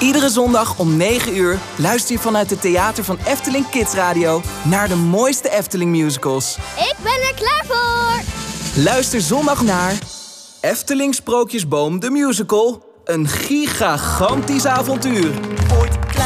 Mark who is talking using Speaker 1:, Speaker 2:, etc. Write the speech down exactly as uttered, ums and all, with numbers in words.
Speaker 1: Iedere zondag om negen uur luister je vanuit het theater van Efteling Kids Radio naar de mooiste Efteling musicals.
Speaker 2: Ik ben er klaar voor!
Speaker 1: Luister zondag naar Efteling Sprookjesboom de Musical. Een gigantisch avontuur.
Speaker 3: Ooit